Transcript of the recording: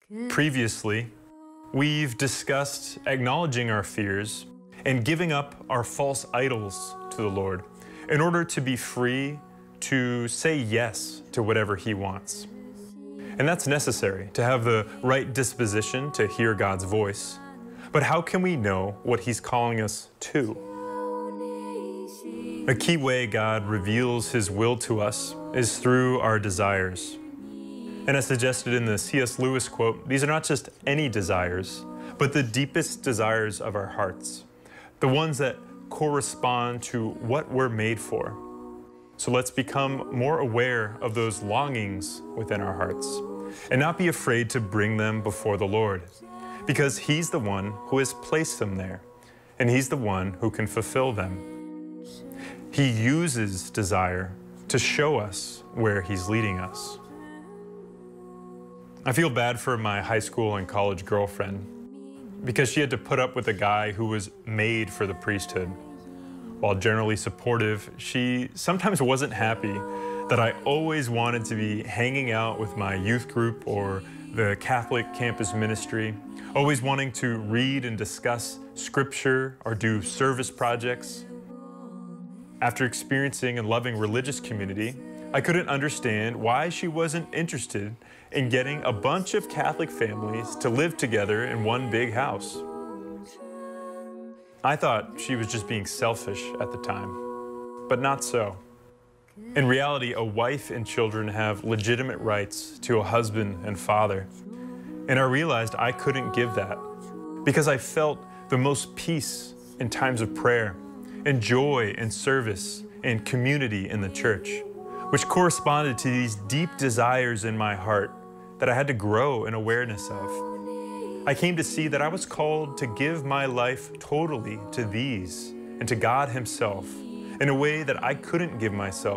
Previously, we've discussed acknowledging our fears and giving up our false idols to the Lord in order to be free to say yes to whatever He wants. And that's necessary to have the right disposition to hear God's voice. But how can we know what He's calling us to? A key way God reveals His will to us is through our desires. And as suggested in the C.S. Lewis quote, these are not just any desires, but the deepest desires of our hearts, the ones that correspond to what we're made for. So let's become more aware of those longings within our hearts and not be afraid to bring them before the Lord, because He's the one who has placed them there, and He's the one who can fulfill them. He uses desire to show us where He's leading us. I feel bad for my high school and college girlfriend because she had to put up with a guy who was made for the priesthood. While generally supportive, she sometimes wasn't happy that I always wanted to be hanging out with my youth group or the Catholic campus ministry, always wanting to read and discuss scripture or do service projects. After experiencing and loving religious community, I couldn't understand why she wasn't interested in getting a bunch of Catholic families to live together in one big house. I thought she was just being selfish at the time, but not so. In reality, a wife and children have legitimate rights to a husband and father. And I realized I couldn't give that because I felt the most peace in times of prayer and joy and service and community in the church, which corresponded to these deep desires in my heart that I had to grow in awareness of. I came to see that I was called to give my life totally to these and to God Himself in a way that I couldn't give myself